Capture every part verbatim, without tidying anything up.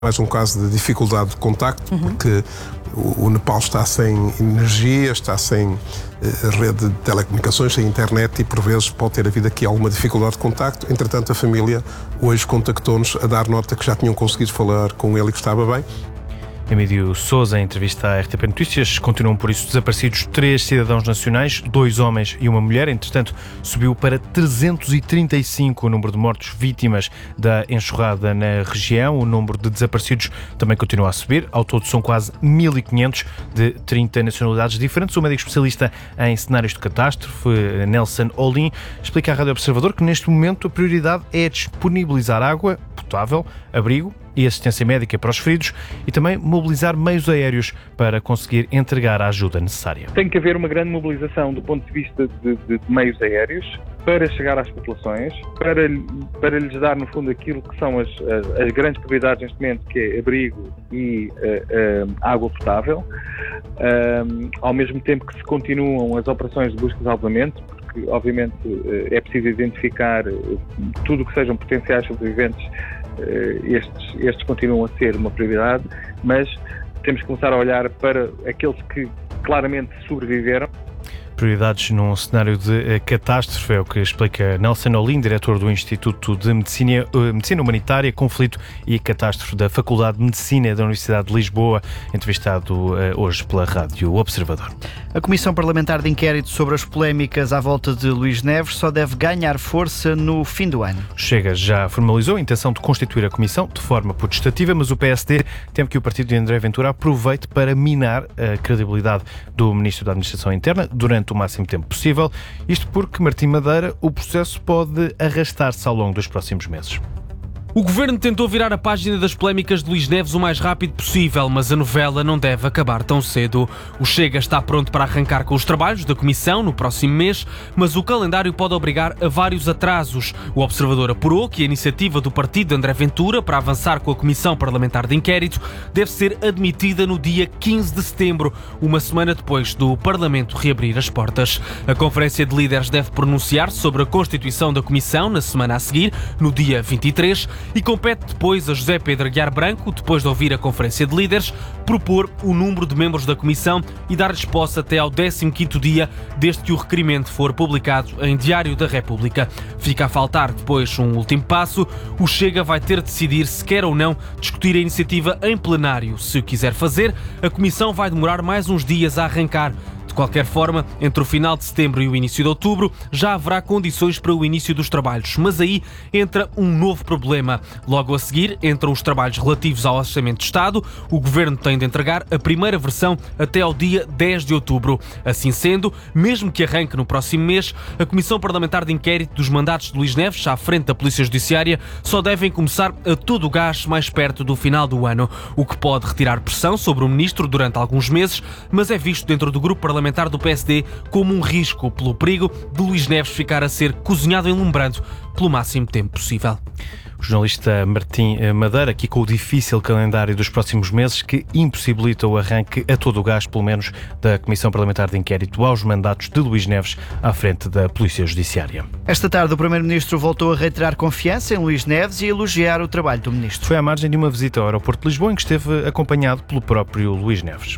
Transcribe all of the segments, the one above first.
mais um caso de dificuldade de contacto, uhum. porque o, o Nepal está sem energia, está sem uh, rede de telecomunicações, sem internet e por vezes pode ter havido aqui alguma dificuldade de contacto. Entretanto, a família hoje contactou-nos a dar nota que já tinham conseguido falar com ele e que estava bem. Emílio Sousa, em entrevista à R T P Notícias, continuam por isso desaparecidos três cidadãos nacionais, dois homens e uma mulher. Entretanto, subiu para trezentos e trinta e cinco o número de mortos vítimas da enxurrada na região. O número de desaparecidos também continua a subir. Ao todo são quase mil e quinhentos de trinta nacionalidades diferentes. O médico especialista em cenários de catástrofe, Nelson Olin, explica à Rádio Observador que neste momento a prioridade é disponibilizar água potável, abrigo e assistência médica para os feridos e também mobilizar meios aéreos para conseguir entregar a ajuda necessária. Tem que haver uma grande mobilização do ponto de vista de, de, de meios aéreos para chegar às populações, para, para lhes dar, no fundo, aquilo que são as, as, as grandes prioridades neste momento, que é abrigo e uh, uh, água potável, uh, ao mesmo tempo que se continuam as operações de busca e salvamento, porque, obviamente, uh, é preciso identificar uh, tudo o que sejam potenciais sobreviventes. Estes, estes continuam a ser uma prioridade, mas temos que começar a olhar para aqueles que claramente sobreviveram. Prioridades num cenário de catástrofe, é o que explica Nelson Olin, diretor do Instituto de Medicina, Medicina Humanitária, Conflito e Catástrofe da Faculdade de Medicina da Universidade de Lisboa, entrevistado hoje pela Rádio Observador. A Comissão Parlamentar de Inquérito sobre as polémicas à volta de Luís Neves só deve ganhar força no fim do ano. Chega já formalizou a intenção de constituir a comissão de forma potestativa, mas o P S D teme que o partido de André Ventura aproveite para minar a credibilidade do Ministro da Administração Interna durante o máximo tempo possível. Isto porque, Martim Madeira, o processo pode arrastar-se ao longo dos próximos meses. O Governo tentou virar a página das polémicas de Luís Neves o mais rápido possível, mas a novela não deve acabar tão cedo. O Chega está pronto para arrancar com os trabalhos da Comissão no próximo mês, mas o calendário pode obrigar a vários atrasos. O Observador apurou que a iniciativa do partido de André Ventura para avançar com a Comissão Parlamentar de Inquérito deve ser admitida no dia quinze de setembro, uma semana depois do Parlamento reabrir as portas. A Conferência de Líderes deve pronunciar sobre a constituição da Comissão na semana a seguir, no dia vinte e três, e compete depois a José Pedro Aguiar Branco, depois de ouvir a Conferência de Líderes, propor o número de membros da Comissão e dar-lhes posse até ao décimo quinto dia, desde que o requerimento for publicado em Diário da República. Fica a faltar depois um último passo. O Chega vai ter de decidir se quer ou não discutir a iniciativa em plenário. Se o quiser fazer, a Comissão vai demorar mais uns dias a arrancar. De qualquer forma, entre o final de setembro e o início de outubro, já haverá condições para o início dos trabalhos. Mas aí entra um novo problema. Logo a seguir, entram os trabalhos relativos ao Orçamento de Estado. O Governo tem de entregar a primeira versão até ao dia dez de outubro. Assim sendo, mesmo que arranque no próximo mês, a Comissão Parlamentar de Inquérito dos mandatos de Luís Neves, à frente da Polícia Judiciária, só devem começar a todo o gás mais perto do final do ano, o que pode retirar pressão sobre o Ministro durante alguns meses, mas é visto dentro do grupo parlamentar parlamentar do P S D como um risco pelo perigo de Luís Neves ficar a ser cozinhado em lumbrando pelo máximo tempo possível. O jornalista Martim Madeira, aqui com o difícil calendário dos próximos meses que impossibilita o arranque a todo o gás, pelo menos, da Comissão Parlamentar de Inquérito aos mandatos de Luís Neves à frente da Polícia Judiciária. Esta tarde o Primeiro-Ministro voltou a reiterar confiança em Luís Neves e a elogiar o trabalho do Ministro. Foi à margem de uma visita ao aeroporto de Lisboa em que esteve acompanhado pelo próprio Luís Neves.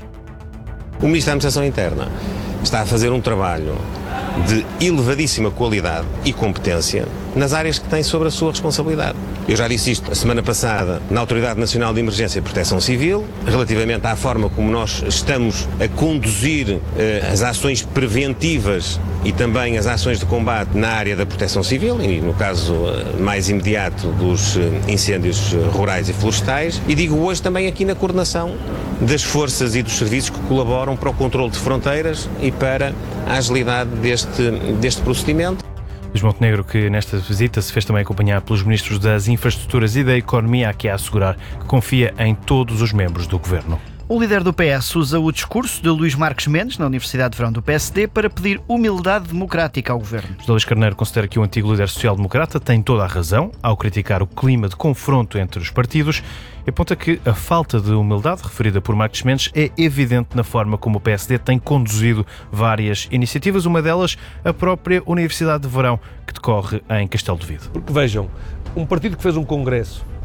O Ministro da Administração Interna está a fazer um trabalho de elevadíssima qualidade e competência nas áreas que tem sobre a sua responsabilidade. Eu já disse isto a semana passada na Autoridade Nacional de Emergência e Proteção Civil, relativamente à forma como nós estamos a conduzir eh, as ações preventivas e também as ações de combate na área da proteção civil, e no caso eh, mais imediato dos eh, incêndios rurais e florestais, e digo hoje também aqui na coordenação das forças e dos serviços que colaboram para o controle de fronteiras e para a agilidade deste, deste procedimento. Luís Montenegro, que nesta visita se fez também acompanhar pelos ministros das Infraestruturas e da Economia, aqui a assegurar que confia em todos os membros do Governo. O líder do P S usa o discurso de Luís Marques Mendes, na Universidade de Verão do P S D, para pedir humildade democrática ao Governo. José Luís Carneiro considera que o antigo líder social-democrata tem toda a razão ao criticar o clima de confronto entre os partidos e aponta que a falta de humildade referida por Marques Mendes é evidente na forma como o P S D tem conduzido várias iniciativas, uma delas a própria Universidade de Verão, que decorre em Castelo de Vido. Porque vejam, um partido que fez um congresso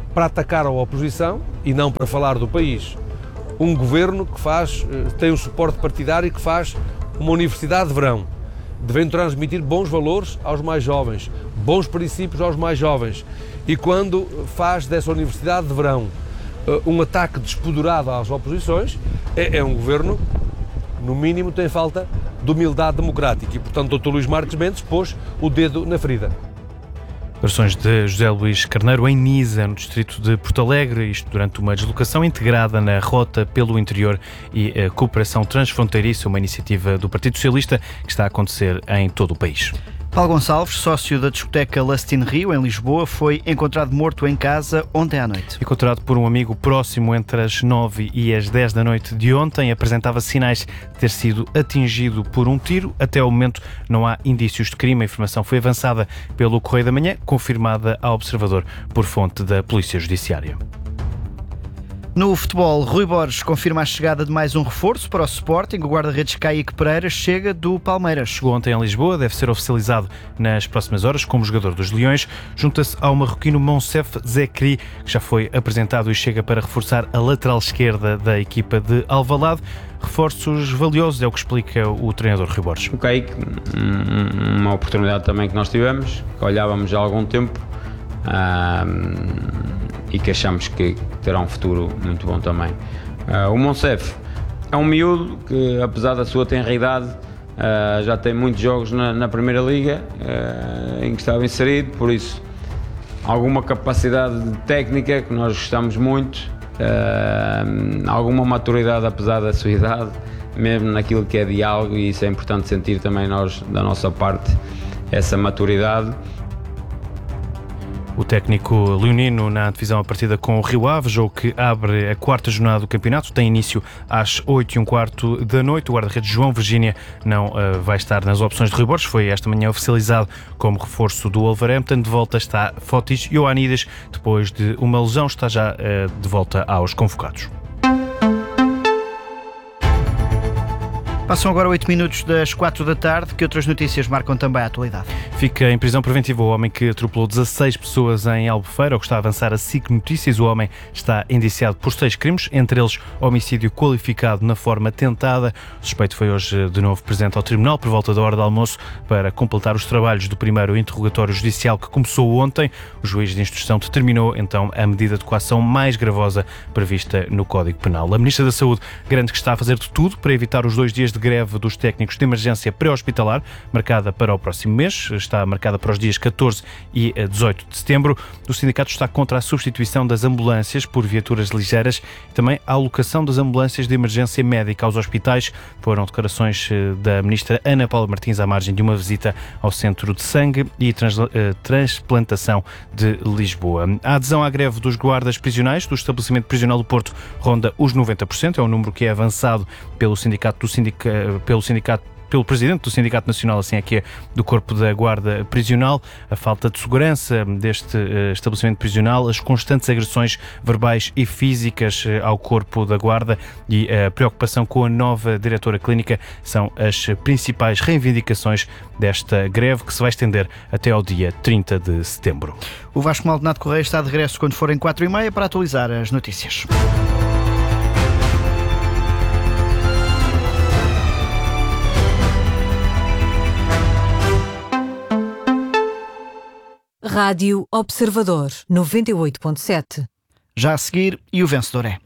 para atacar a oposição e não para falar do país. Um governo que faz, tem um suporte partidário e que faz uma universidade de verão, devendo transmitir bons valores aos mais jovens, bons princípios aos mais jovens. E quando faz dessa universidade de verão um ataque despoderado às oposições, é, é um governo, no mínimo, tem falta de humildade democrática. E, portanto, o doutor Luís Marques Mendes pôs o dedo na ferida. Versões de José Luís Carneiro em Nisa, no distrito de Porto Alegre, isto durante uma deslocação integrada na Rota pelo Interior e a Cooperação Transfronteiriça, uma iniciativa do Partido Socialista que está a acontecer em todo o país. Paulo Gonçalves, sócio da discoteca Lust in Rio, em Lisboa, foi encontrado morto em casa ontem à noite. Encontrado por um amigo próximo entre as nove e as dez da noite de ontem, apresentava sinais de ter sido atingido por um tiro. Até ao momento não há indícios de crime. A informação foi avançada pelo Correio da Manhã, confirmada ao Observador por fonte da Polícia Judiciária. No futebol, Rui Borges confirma a chegada de mais um reforço para o Sporting. O guarda-redes Caíque Pereira chega do Palmeiras. Chegou ontem em Lisboa, deve ser oficializado nas próximas horas como jogador dos Leões. Junta-se ao marroquino Monsef Zekri, que já foi apresentado e chega para reforçar a lateral esquerda da equipa de Alvalade. Reforços valiosos, é o que explica o treinador Rui Borges. O Caíque, uma oportunidade também que nós tivemos, que olhávamos já há algum tempo. Um, e que achamos que terá um futuro muito bom também. Uh, o Monsef é um miúdo que, apesar da sua tenra idade, uh, já tem muitos jogos na, na Primeira Liga uh, em que estava inserido, por isso alguma capacidade técnica que nós gostamos muito, uh, alguma maturidade apesar da sua idade, mesmo naquilo que é diálogo, e isso é importante sentir também nós, da nossa parte, essa maturidade. O técnico leonino na divisão a partida com o Rio Ave, jogo que abre a quarta jornada do campeonato, tem início às oito e um quarto da noite. O guarda-redes João Virgínia não uh, vai estar nas opções de Rui Borges, foi esta manhã oficializado como reforço do Wolverhampton. De volta está Fotis Ioannidis, depois de uma lesão está já uh, de volta aos convocados. Passam agora oito minutos das quatro da tarde. Que outras notícias marcam também a atualidade? Fica em prisão preventiva o homem que atropelou dezasseis pessoas em Albufeira, o que está a avançar a S I C Notícias. O homem está indiciado por seis crimes, entre eles homicídio qualificado na forma tentada. O suspeito foi hoje de novo presente ao tribunal por volta da hora do almoço para completar os trabalhos do primeiro interrogatório judicial que começou ontem. O juiz de instrução determinou então a medida de coação mais gravosa prevista no Código Penal. A Ministra da Saúde garante que está a fazer de tudo para evitar os dois dias de greve dos técnicos de emergência pré-hospitalar, marcada para o próximo mês, está marcada para os dias catorze e dezoito de setembro. O sindicato está contra a substituição das ambulâncias por viaturas ligeiras e também a alocação das ambulâncias de emergência médica aos hospitais. Foram declarações da ministra Ana Paula Martins à margem de uma visita ao Centro de Sangue e Transplantação de Lisboa. A adesão à greve dos guardas prisionais do estabelecimento prisional do Porto ronda os noventa por cento, é um número que é avançado pelo sindicato do sindicato pelo sindicato pelo presidente do Sindicato Nacional, assim é que é, do Corpo da Guarda Prisional. A falta de segurança deste uh, estabelecimento prisional, as constantes agressões verbais e físicas uh, ao Corpo da Guarda e a preocupação com a nova diretora clínica são as principais reivindicações desta greve, que se vai estender até ao dia trinta de setembro. O Vasco Maldonado Correia está de regresso quando forem quatro e meia para atualizar as notícias. Rádio Observador, noventa e oito ponto sete. Já a seguir, e o vencedor é...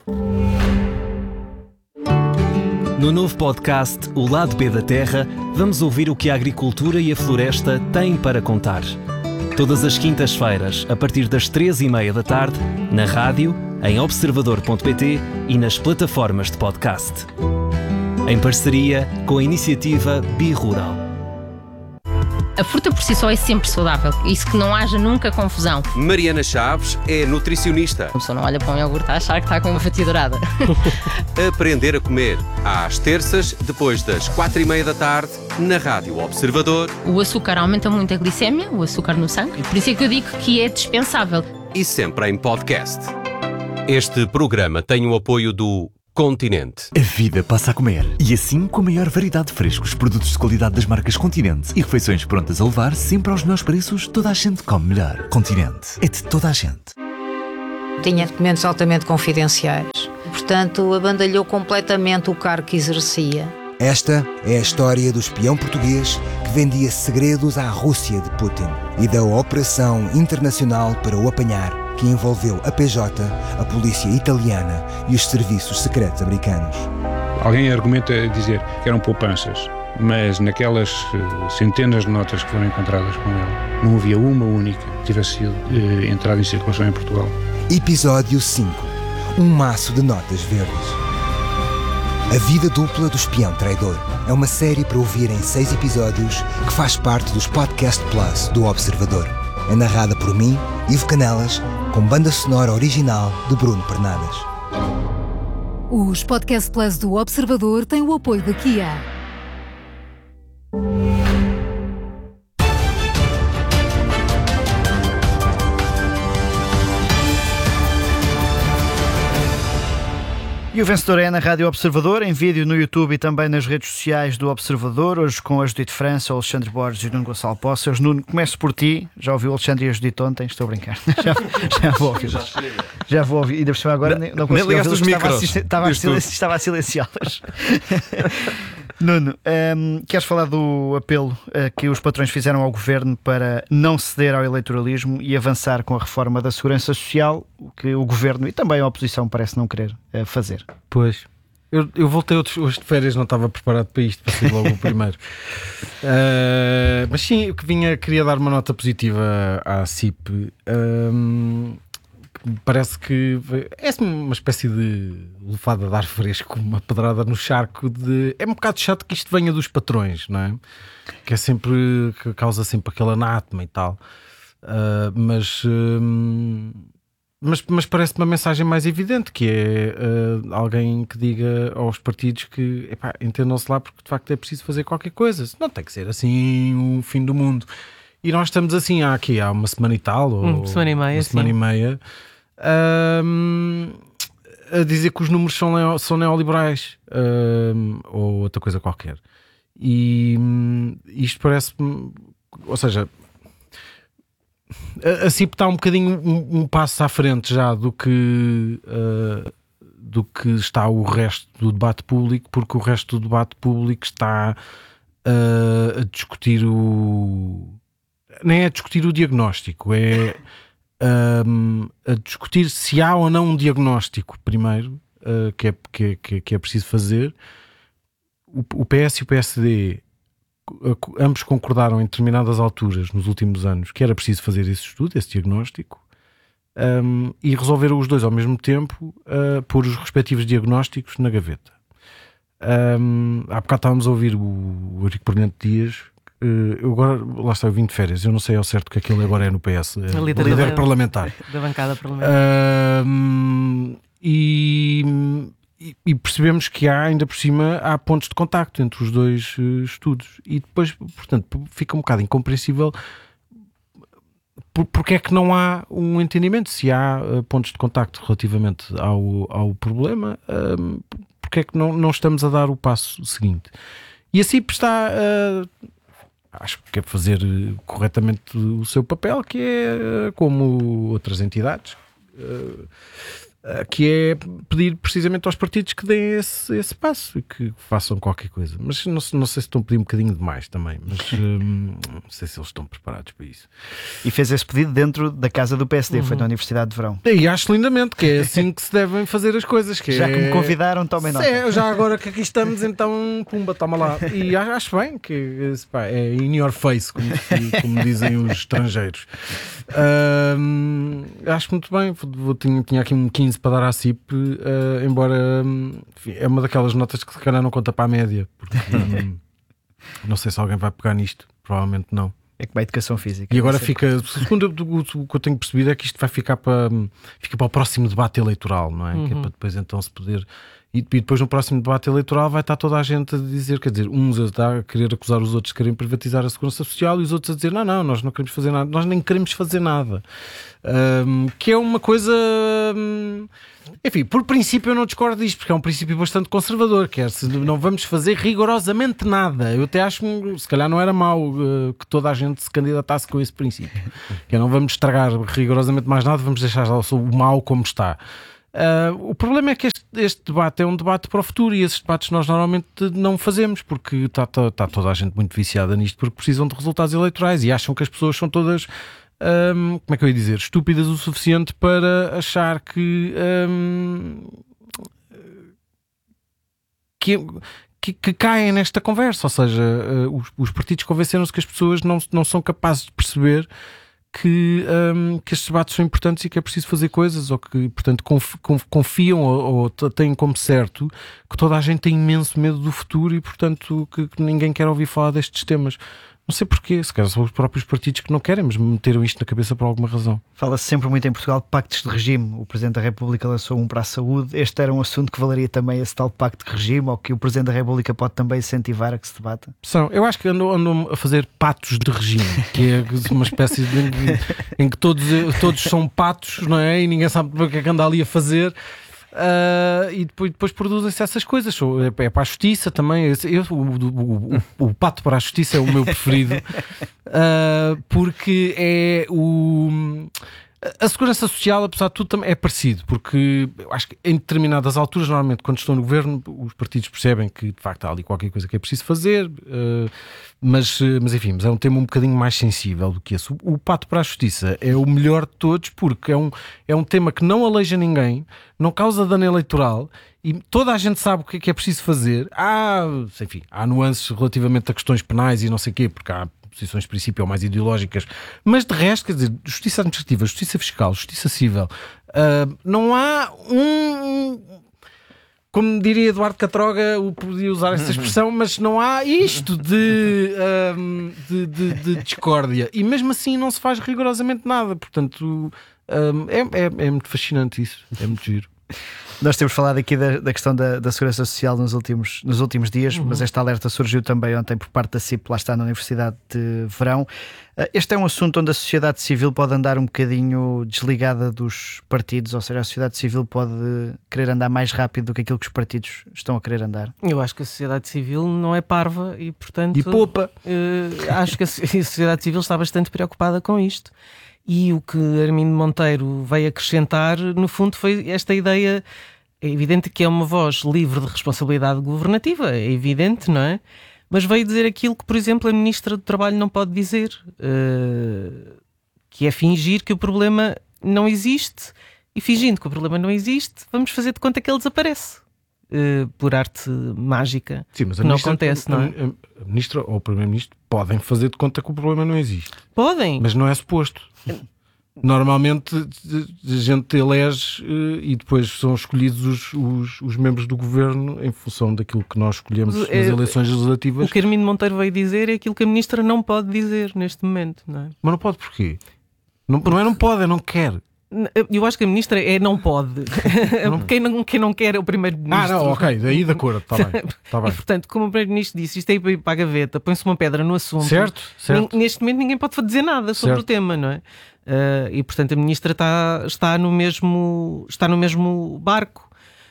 No novo podcast O Lado B da Terra, vamos ouvir o que a agricultura e a floresta têm para contar. Todas as quintas-feiras, a partir das três e meia da tarde, na rádio, em observador ponto pt e nas plataformas de podcast. Em parceria com a iniciativa Bi-Rural. A fruta por si só é sempre saudável, isso que não haja nunca confusão. Mariana Chaves é nutricionista. A pessoa não olha para um iogurte a achar que está com uma fatia dourada. Aprender a comer, às terças, depois das quatro e meia da tarde, na Rádio Observador. O açúcar aumenta muito a glicémia, o açúcar no sangue, por isso é que eu digo que é dispensável. E sempre em podcast. Este programa tem o apoio do Continente. A vida passa a comer. E assim, com a maior variedade de frescos, produtos de qualidade das marcas Continente e refeições prontas a levar sempre aos melhores preços, toda a gente come melhor. Continente. É de toda a gente. tinha documentos altamente confidenciais. Portanto, abandalhou completamente o cargo que exercia. Esta é a história do espião português que vendia segredos à Rússia de Putin e da operação internacional para o apanhar, que envolveu a P J, a polícia italiana e os serviços secretos americanos. Alguém argumenta dizer que eram poupanças, mas naquelas centenas de notas que foram encontradas com ele, não havia uma única que tivesse sido eh, entrada em circulação em Portugal. Episódio cinco. Um maço de notas verdes. A Vida Dupla do Espião Traidor é uma série para ouvir em seis episódios que faz parte dos Podcast Plus do Observador. É narrada por mim, Ivo Canelas, com banda sonora original de Bruno Pernadas. Os Podcast Plus do Observador têm o apoio da Kia. E o vencedor é na Rádio Observador, em vídeo no YouTube e também nas redes sociais do Observador, hoje com a Judite França, o Alexandre Borges e o Nuno Gonçalo Poças. Nuno, começo por ti, já ouviu o Alexandre e a Judite ontem? Estou a brincar, já, já vou ouvir. Já, já vou ouvir, ainda por cima agora não, não consegui ouvi-los, estava, estava, a silenci, estava a silenciá-las. Nuno, um, queres falar do apelo uh, que os patrões fizeram ao Governo para não ceder ao eleitoralismo e avançar com a reforma da Segurança Social, o que o Governo e também a oposição parece não querer uh, fazer? Pois, eu, eu voltei hoje de férias, não estava preparado para isto, para ser logo o primeiro. Uh, mas sim, eu que vinha, queria dar uma nota positiva à C I P. Um, Parece que é uma espécie de lufada de ar fresco, uma pedrada no charco de... É um bocado chato que isto venha dos patrões, não é? Que é sempre... que causa sempre aquele anátema e tal. Uh, mas, uh, mas... Mas parece uma mensagem mais evidente, que é uh, alguém que diga aos partidos que, epá, entendam-se lá porque de facto é preciso fazer qualquer coisa. Não tem que ser assim o fim do mundo. E nós estamos assim há, aqui, há uma semana e tal, ou uma semana e meia, uma semana e meia um, a dizer que os números são, neo, são neoliberais, um, ou outra coisa qualquer. E um, isto parece-me, ou seja, a, a C I P está um bocadinho um, um passo à frente já do que, uh, do que está o resto do debate público, porque o resto do debate público está uh, a discutir o... nem é a discutir o diagnóstico, é um, a discutir se há ou não um diagnóstico primeiro, uh, que, é, que, que, que é preciso fazer. O, o P S e o P S D uh, ambos concordaram em determinadas alturas nos últimos anos que era preciso fazer esse estudo, esse diagnóstico, um, e resolveram os dois ao mesmo tempo uh, pôr os respectivos diagnósticos na gaveta. Um, há bocado estávamos a ouvir o, o Eurico Brilhante Dias. Uh, eu agora, lá está, eu vim de férias, eu não sei ao certo o que é que ele agora é no P S, é o líder, líder da, parlamentar da bancada parlamentar. Uh, e, e percebemos que há, ainda por cima, há pontos de contacto entre os dois uh, estudos, e depois, portanto, fica um bocado incompreensível por, porque é que não há um entendimento, se há uh, pontos de contacto relativamente ao, ao problema, uh, porque é que não, não estamos a dar o passo seguinte. E a C I P está... Uh, acho que quer fazer corretamente o seu papel, que é como outras entidades, que é pedir precisamente aos partidos que deem esse, esse passo e que façam qualquer coisa. Mas não, não sei se estão a pedir um bocadinho demais também, mas hum, não sei se eles estão preparados para isso. E fez esse pedido dentro da casa do P S D, uhum. Foi na Universidade de Verão. E acho lindamente que é assim que se devem fazer as coisas. Que já é... que me convidaram, tomem nota. É, já agora que aqui estamos, então, pumba, toma lá. E acho bem que pá, é in your face, como, como dizem os estrangeiros. Hum, acho muito bem. Vou, tinha, tinha aqui um quinze para dar à C I P, uh, embora enfim, é uma daquelas notas que se calhar não conta para a média, porque um, não sei se alguém vai pegar nisto, provavelmente não. É como a educação física. E agora fica, segundo o, o que eu tenho percebido é que isto vai ficar para, fica para o próximo debate eleitoral, não é? Uhum. Que é para depois então se poder E, e depois no próximo debate eleitoral vai estar toda a gente a dizer, quer dizer, uns a, estar a querer acusar os outros de querem privatizar a segurança social e os outros a dizer, não, não, nós não queremos fazer nada, nós nem queremos fazer nada. Um, que é uma coisa... Um, enfim, por princípio eu não discordo disto, porque é um princípio bastante conservador, que é, se não vamos fazer rigorosamente nada. Eu até acho que se calhar não era mau uh, que toda a gente se candidatasse com esse princípio. Que é, não vamos estragar rigorosamente mais nada, vamos deixar o mal como está. Uh, o problema é que este, este debate é um debate para o futuro e esses debates nós normalmente não fazemos, porque está, está, está toda a gente muito viciada nisto, porque precisam de resultados eleitorais e acham que as pessoas são todas... Um, como é que eu ia dizer? Estúpidas o suficiente para achar que, um, que, que, que caem nesta conversa. Ou seja, uh, os, os partidos convenceram-se que as pessoas não, não são capazes de perceber que, um, que estes debates são importantes e que é preciso fazer coisas, ou que, portanto, confiam ou, ou têm como certo que toda a gente tem imenso medo do futuro e, portanto, que, que ninguém quer ouvir falar destes temas. Não sei porquê, se calhar são os próprios partidos que não querem, mas meteram isto na cabeça por alguma razão. Fala-se sempre muito em Portugal de pactos de regime. O Presidente da República lançou um para a saúde. Este era um assunto que valeria também esse tal pacto de regime, ou que o Presidente da República pode também incentivar a que se debata? São, eu acho que andam, andam a fazer patos de regime, que é uma espécie de, em, em que todos, todos são patos, não é? E ninguém sabe o que é que anda ali a fazer. Uh, e depois, depois produzem-se essas coisas. É, é para a justiça também. Eu, o, o, o, o pato para a justiça é o meu preferido, uh, porque é o. A segurança social, apesar de tudo, também é parecido, porque eu acho que em determinadas alturas, normalmente quando estão no governo, os partidos percebem que de facto há ali qualquer coisa que é preciso fazer, uh, mas, mas enfim, mas é um tema um bocadinho mais sensível do que esse. O, o Pato para a Justiça é o melhor de todos, porque é um, é um tema que não aleija ninguém, não causa dano eleitoral e toda a gente sabe o que é que é preciso fazer. Há, enfim, há nuances relativamente a questões penais e não sei o quê, porque há posições de princípio ou mais ideológicas, mas de resto, quer dizer, justiça administrativa, justiça fiscal, justiça civil, uh, não há um, como diria Eduardo Catroga, eu podia usar essa expressão, mas não há isto de, um, de, de, de discórdia, e mesmo assim não se faz rigorosamente nada, portanto um, é, é, é muito fascinante isso, é muito giro. Nós temos falado aqui da, da questão da, da segurança social nos últimos, nos últimos dias, uhum. mas esta alerta surgiu também ontem por parte da C I P, lá está na Universidade de Verão. Este é um assunto onde a sociedade civil pode andar um bocadinho desligada dos partidos, ou seja, a sociedade civil pode querer andar mais rápido do que aquilo que os partidos estão a querer andar. Eu acho que a sociedade civil não é parva e, portanto... E poupa! Uh, acho que a sociedade civil está bastante preocupada com isto. E o que Armindo Monteiro veio acrescentar, no fundo, foi esta ideia. É evidente que é uma voz livre de responsabilidade governativa, é evidente, não é? Mas veio dizer aquilo que, por exemplo, a Ministra do Trabalho não pode dizer, uh, que é fingir que o problema não existe, e fingindo que o problema não existe, vamos fazer de conta que ele desaparece, uh, por arte mágica. Sim, mas a não ministra, acontece, não é? A Ministra ou o Primeiro-Ministro podem fazer de conta que o problema não existe. Podem. Mas não é suposto. Normalmente a gente elege e depois são escolhidos os, os, os membros do governo em função daquilo que nós escolhemos nas é, eleições legislativas. O que Armindo Monteiro veio dizer é aquilo que a Ministra não pode dizer neste momento, não é? Mas não pode porquê? Não, não é não pode, é não quer. Eu acho que a Ministra é não pode. Não. Quem, não, quem não quer é o Primeiro-Ministro. Ah, não, ok, daí de acordo, está bem, tá bem. E portanto, como o Primeiro-Ministro disse, isto é para ir para a gaveta, põe-se uma pedra no assunto. Certo, certo. Neste momento ninguém pode dizer nada sobre certo. o tema, não é? Uh, e portanto a Ministra está, está, no, mesmo, está no mesmo barco.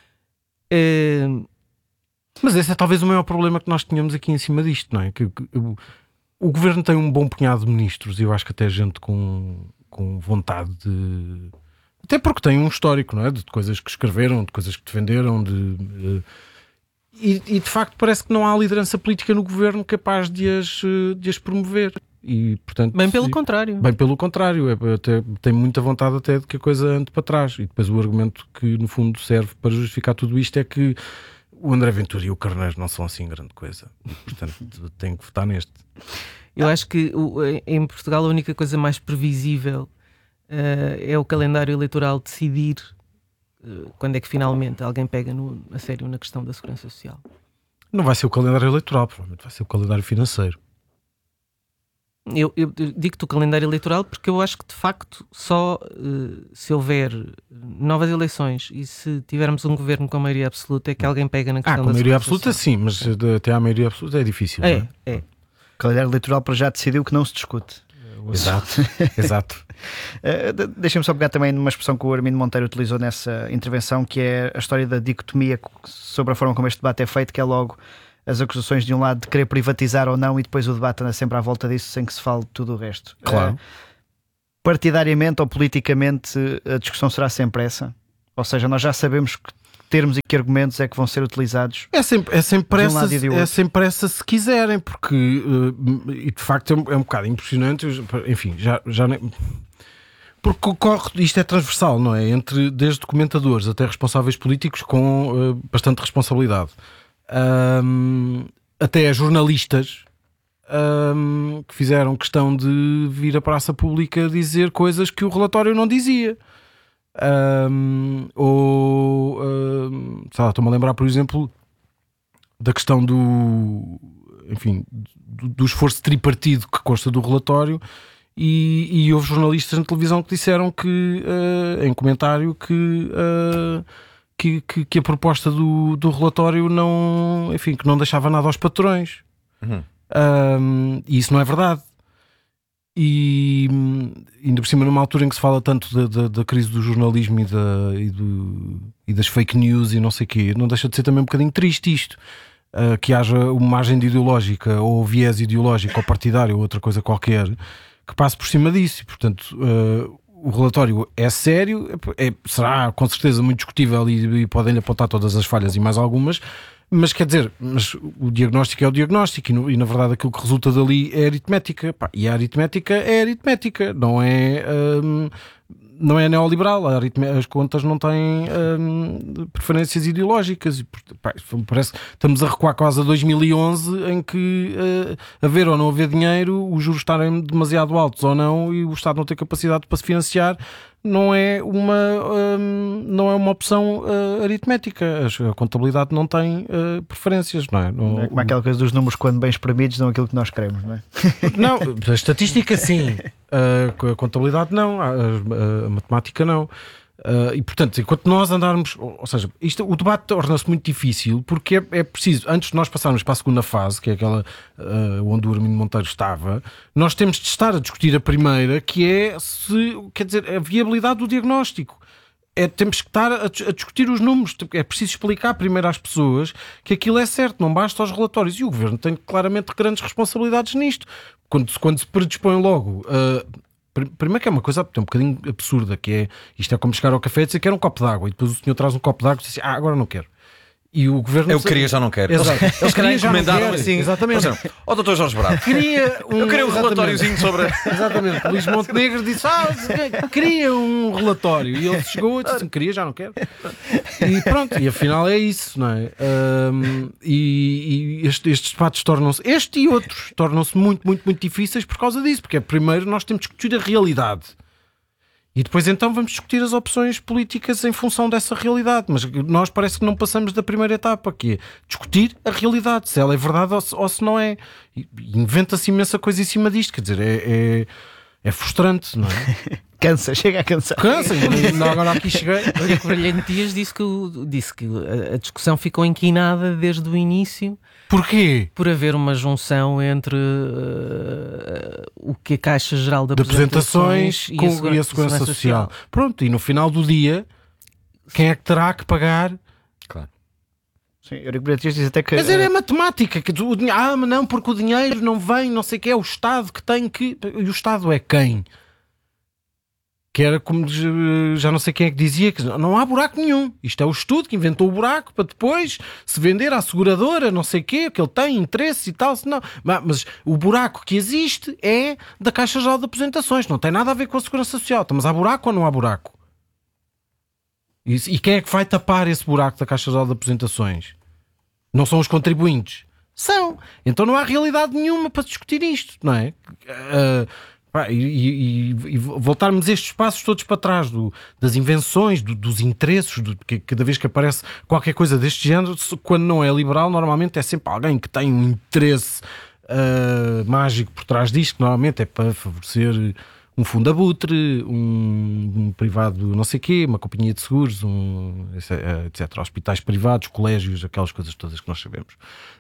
Uh... Mas esse é talvez o maior problema que nós tínhamos aqui em cima disto, não é? Que, que, o, o Governo tem um bom punhado de ministros e eu acho que até gente com... com vontade de... Até porque tem um histórico, não é? De coisas que escreveram, de coisas que defenderam, de... de... E, e de facto parece que não há liderança política no governo capaz de as, de as promover. E, portanto, bem pelo contrário. Bem pelo contrário. É, até, tem muita vontade até de que a coisa ande para trás. E depois o argumento que no fundo serve para justificar tudo isto é que o André Ventura e o Carneiro não são assim grande coisa. E, portanto tem que votar neste. Eu acho que em Portugal a única coisa mais previsível uh, é o calendário eleitoral decidir uh, quando é que finalmente alguém pega no, a sério na questão da segurança social. Não vai ser o calendário eleitoral, provavelmente vai ser o calendário financeiro. Eu, eu digo-te o calendário eleitoral porque eu acho que de facto só uh, se houver novas eleições e se tivermos um governo com maioria absoluta é que alguém pega na questão ah, com da maioria absoluta sim, mas de, até à maioria absoluta é difícil. É, não é? é. O calendário eleitoral para já decidiu que não se discute. Exato, exato. Uh, Deixem-me só pegar também numa expressão que o Armindo Monteiro utilizou nessa intervenção, que é a história da dicotomia sobre a forma como este debate é feito, que é logo as acusações de um lado de querer privatizar ou não, e depois o debate anda sempre à volta disso sem que se fale tudo o resto. Claro. Uh, partidariamente ou politicamente a discussão será sempre essa? Ou seja, nós já sabemos que termos e que argumentos é que vão ser utilizados. É sempre, é sempre, um essa, é sempre essa se quiserem, porque uh, e de facto é um, é um bocado impressionante, enfim, já, já nem... Porque ocorre, isto é transversal, não é? Entre desde comentadores até responsáveis políticos com uh, bastante responsabilidade. Um, até jornalistas um, que fizeram questão de vir à praça pública dizer coisas que o relatório não dizia. Um, ou um, sei lá, estou-me a lembrar, por exemplo, da questão do, enfim, do, do esforço tripartido que consta do relatório, e, e houve jornalistas na televisão que disseram que, uh, em comentário, que uh, Que, que, que a proposta do, do relatório não, enfim, que não deixava nada aos patrões. Uhum. Um, e isso não é verdade. E ainda por cima, numa altura em que se fala tanto da, da, da crise do jornalismo e, da, e, do, e das fake news e não sei o quê, não deixa de ser também um bocadinho triste isto. Uh, que haja uma agenda ideológica ou viés ideológico ou partidário ou outra coisa qualquer que passe por cima disso. E, portanto, uh, o relatório é sério, é, será com certeza muito discutível e, e podem-lhe apontar todas as falhas e mais algumas, mas quer dizer, mas o diagnóstico é o diagnóstico e, no, e na verdade aquilo que resulta dali é aritmética. Pá, e a aritmética é aritmética, não é, hum, não é neoliberal. A aritmética, as contas não têm hum, preferências ideológicas e, pá, parece que estamos a recuar quase a dois mil e onze, em que uh, haver ou não haver dinheiro, os juros estarem demasiado altos ou não e o Estado não ter capacidade para se financiar, não é uma, hum, não é uma opção uh, aritmética. A contabilidade não tem uh, preferências, não é? Não, é como aquela coisa dos números, quando bem espremidos, não aquilo que nós queremos, não é? Não, a estatística sim, uh, a contabilidade não, a, a, a matemática não. Uh, e portanto, enquanto nós andarmos, ou, ou seja, isto, o debate torna-se muito difícil porque é, é preciso, antes de nós passarmos para a segunda fase, que é aquela uh, onde o Armindo Monteiro estava, nós temos de estar a discutir a primeira, que é se, quer dizer, a viabilidade do diagnóstico. É, temos que estar a, a discutir os números, é preciso explicar primeiro às pessoas que aquilo é certo, não basta aos relatórios, e o Governo tem claramente grandes responsabilidades nisto, quando, quando se predispõe logo uh, primeiro que é uma coisa um bocadinho absurda, que é, isto é como chegar ao café e dizer que quer um copo de água e depois o senhor traz um copo de água e diz assim, ah, agora não quero. E o governo... Eu queria, já não quero. Exato. Eles, eles queriam encomendaram assim. Exatamente. Ó oh, doutor Jorge Bravo. Queria um, eu queria um relatóriozinho sobre... Exatamente. Luís Montenegro disse, ah, queria um relatório. E ele chegou e disse, queria, já não quero. E pronto, e afinal é isso, não é? Um, e e este, estes debates tornam-se, este e outros, tornam-se muito, muito, muito difíceis por causa disso. Porque primeiro nós temos que discutir a realidade. E depois então vamos discutir as opções políticas em função dessa realidade. Mas nós parece que não passamos da primeira etapa, que é discutir a realidade, se ela é verdade ou se, ou se não é. E inventa-se imensa coisa em cima disto, quer dizer, é, é, é frustrante, não é? Cansa, chega a cansar. Cansa, agora aqui cheguei. Olha que o Brilhante Dias disse que, disse que a, a discussão ficou inquinada desde o início. Porquê? Por haver uma junção entre uh, o que a Caixa Geral de Apresentações, Apresentações com, e, a Segura, e a Segurança, Segurança Social. Social. Pronto, e no final do dia, quem é que terá que pagar? Claro. Sim, Eurico Beatriz diz até que... Mas é matemática, que o dinheiro, ah, mas não, porque o dinheiro não vem, não sei o que, é o Estado que tem que... E o Estado é quem? Que era como, já não sei quem é que dizia, que não há buraco nenhum. Isto é o estudo que inventou o buraco para depois se vender à seguradora, não sei o quê, que ele tem interesse e tal. Não. Mas o buraco que existe é da Caixa Geral de Apresentações, não tem nada a ver com a Segurança Social. Mas há buraco ou não há buraco? E, e quem é que vai tapar esse buraco da Caixa Geral de Apresentações? Não são os contribuintes? São. Então não há realidade nenhuma para discutir isto, não é? Uh, Pá, e, e, e voltarmos estes passos todos para trás do, das invenções, do, dos interesses, do, que cada vez que aparece qualquer coisa deste género, quando não é liberal, normalmente é sempre alguém que tem um interesse uh, mágico por trás disto, que normalmente é para favorecer um fundo abutre, um, um privado não sei quê, uma companhia de seguros, um, etcétera. Hospitais privados, colégios, aquelas coisas todas que nós sabemos.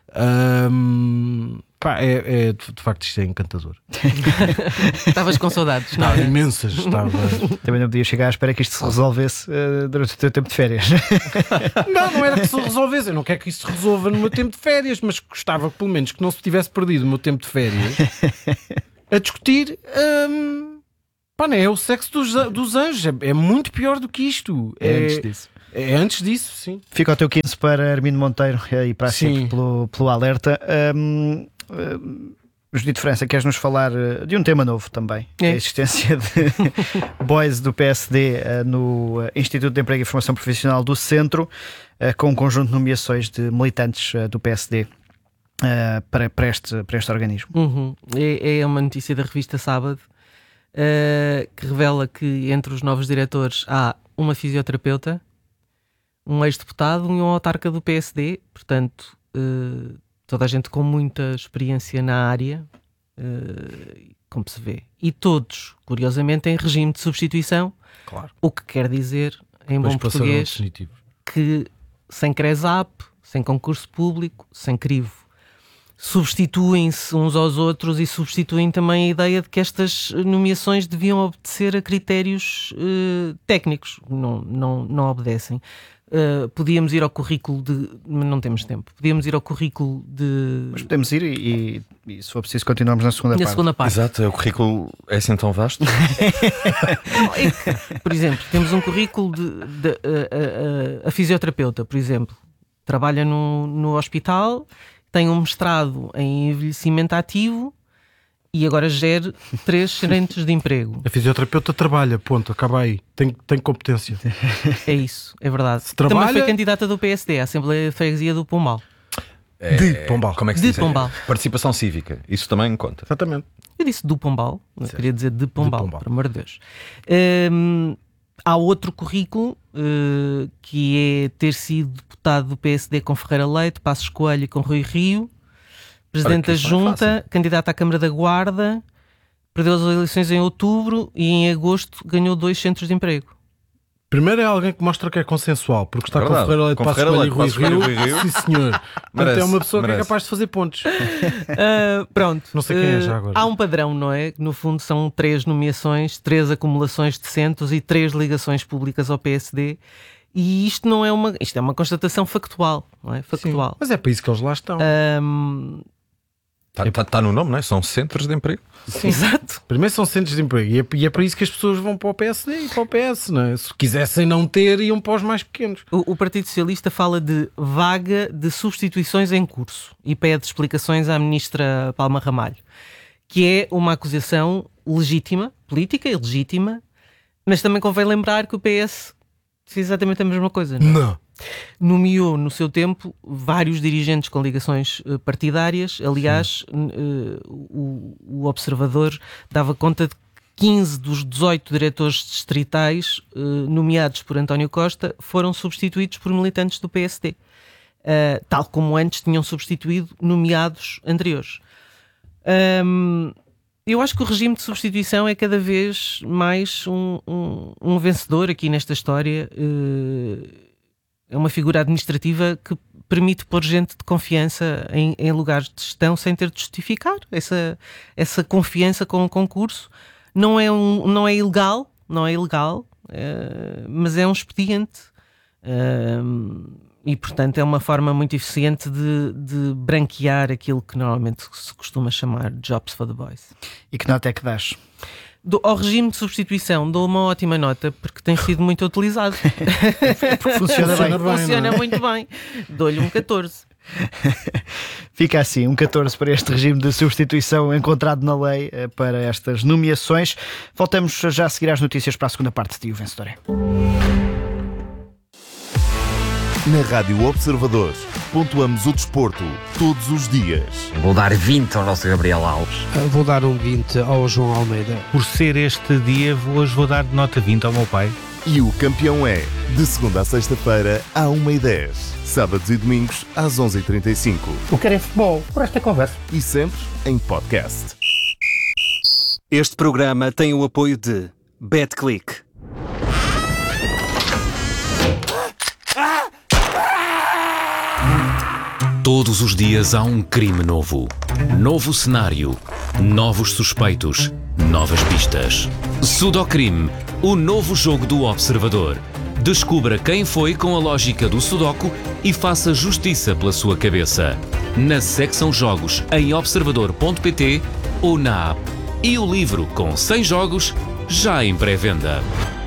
Um, pá, é, é, de facto isto é encantador. Estavas com saudades, não é? Estava Imensas. Estava... Também não podia chegar à espera que isto se resolvesse uh, durante o teu tempo de férias. Não, não era que se resolvesse. Eu não quero que isso se resolva no meu tempo de férias, mas gostava pelo menos que não se tivesse perdido o meu tempo de férias a discutir. Um... Pá, não é o sexo dos, dos anjos, é, é muito pior do que isto. É, é antes disso. É antes disso, sim. Fica o teu quinze para Armindo Monteiro e para sempre pelo, pelo alerta. Um, um, Judito França, queres-nos falar de um tema novo também? É. A existência de boys do P S D uh, no Instituto de Emprego e Formação Profissional do Centro, uh, com um conjunto de nomeações de militantes uh, do P S D uh, para, para, este, para este organismo. Uhum. É, é uma notícia da revista Sábado. Uh, que revela que entre os novos diretores há uma fisioterapeuta, um ex-deputado e um autarca do P S D, portanto uh, toda a gente com muita experiência na área, uh, como se vê, e todos, curiosamente, em regime de substituição, claro. O que quer dizer, em bom português, que sem CRESAP, sem concurso público, sem crivo, substituem-se uns aos outros e substituem também a ideia de que estas nomeações deviam obedecer a critérios uh, técnicos. Não, não, não obedecem. Uh, podíamos ir ao currículo de... Não temos tempo. Podíamos ir ao currículo de... Mas podemos ir e, e, e se for preciso, continuamos na segunda na parte. Segunda parte. Exato, o currículo é assim tão vasto. Não, é que, por exemplo, temos um currículo de... de a, a, a fisioterapeuta, por exemplo, trabalha no, no hospital... tem um mestrado em envelhecimento ativo e agora gera três gerentes de emprego. A fisioterapeuta trabalha, ponto, acaba aí. Tem, tem competência. É isso, é verdade. Se trabalha... Também foi candidata do P S D à Assembleia de Freguesia do Pombal. É, de Pombal. Como é que se de diz? Pombal. Participação cívica, isso também conta. Exatamente. Eu disse do Pombal, não queria dizer de Pombal, de Pombal. por amor de Deus. Hum, há outro currículo uh, que é ter sido deputado do P S D com Ferreira Leite, Passos Coelho e com Rui Rio, presidente da Junta, candidato à Câmara da Guarda, perdeu as eleições em outubro e em agosto ganhou dois centros de emprego. Primeiro é alguém que mostra que é consensual, porque está Verdade. com Ferreira Leite, Com Passos Ferreira Coelho e Rui Leite, Passos Coelho e Rio. Rui Rio. Sim, senhor. Portanto, Merece, é uma pessoa merece. que é capaz de fazer pontos. Uh, pronto. Não sei quem é Uh, já agora. Há um padrão, não é? No fundo são três nomeações, três acumulações de centros e três ligações públicas ao P S D. E isto não é uma, isto é uma constatação factual, não é? Factual. Sim, mas é para isso que eles lá estão. Um, Está tá, tá no nome, não é? São centros de emprego. Sim. Exato. Primeiro são centros de emprego e é, e é para isso que as pessoas vão para o P S D e para o P S, não é? Se quisessem não ter, iam para os mais pequenos. O, o Partido Socialista fala de vaga de substituições em curso e pede explicações à ministra Palma Ramalho, que é uma acusação legítima, política e legítima, mas também convém lembrar que o P S fez exatamente a mesma coisa. Não. Não. Nomeou no seu tempo vários dirigentes com ligações uh, partidárias. Aliás, uh, o, o Observador dava conta de quinze dos dezoito diretores distritais uh, nomeados por António Costa foram substituídos por militantes do P S D, uh, tal como antes tinham substituído nomeados anteriores. Um, eu acho que o regime de substituição é cada vez mais um, um, um vencedor aqui nesta história. Uh, É uma figura administrativa que permite pôr gente de confiança em, em lugares de gestão sem ter de justificar essa, essa confiança com o concurso. Não é, um, não é ilegal, não é ilegal, uh, mas é um expediente. Uh, e, portanto, é uma forma muito eficiente de, de branquear aquilo que normalmente se costuma chamar jobs for the boys. E que nota é que dás? Do, ao regime de substituição dou uma ótima nota porque tem sido muito utilizado. Porque funciona bem. Funciona não é? muito bem. Dou-lhe um catorze. Fica assim, um catorze para este regime de substituição encontrado na lei para estas nomeações. Voltamos já a seguir às notícias para a segunda parte de O Vencedor é. Na Rádio Observador, pontuamos o desporto todos os dias. Vou dar vinte ao nosso Gabriel Alves. Vou dar um vinte ao João Almeida. Por ser este dia, hoje vou dar nota vinte ao meu pai. E o campeão é, de segunda a sexta-feira, à uma e dez. Sábados e domingos, às onze e trinta e cinco. O que é futebol, por esta conversa. E sempre em podcast. Este programa tem o apoio de BetClick. Todos os dias há um crime novo. Novo cenário. Novos suspeitos. Novas pistas. Sudocrime, o novo jogo do Observador. Descubra quem foi com a lógica do Sudoku e faça justiça pela sua cabeça. Na secção Jogos em observador ponto pt ou na app. E o livro com cem jogos já em pré-venda.